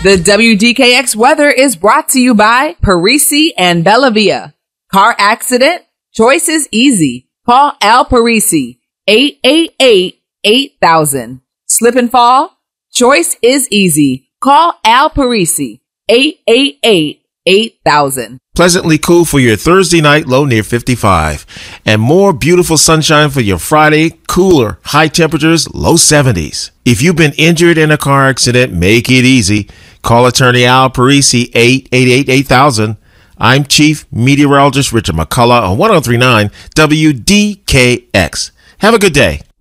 The WDKX weather is brought to you by Parisi and Bellavia. Car accident? Choice is easy. Call Al Parisi, 888-8000. Slip and fall? Choice is easy. Call Al Parisi, 888-8000. Pleasantly cool for your Thursday night, low near 55. And more beautiful sunshine for your Friday, cooler, high temperatures, low 70s. If you've been injured in a car accident, make it easy. Call attorney Al Parisi, 888-8000. I'm Chief Meteorologist Richard McCullough on 1039 WDKX. Have a good day.